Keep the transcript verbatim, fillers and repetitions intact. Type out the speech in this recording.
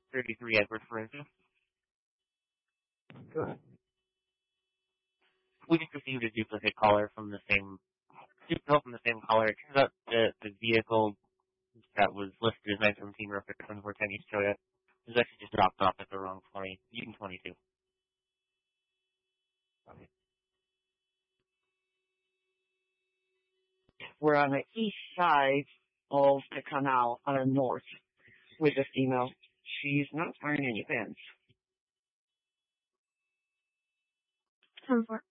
thirty-three Edward Forensic. Good. We just received a duplicate caller from the same, duplicate from the same caller. It turns out the, the vehicle that was listed as nine seventeen Roper twenty-four ten East Toyota was actually just dropped off at the wrong twenty, Eaton twenty-two. We're on the east side of the canal, on the north, with this female. She's not wearing any pants. ten four.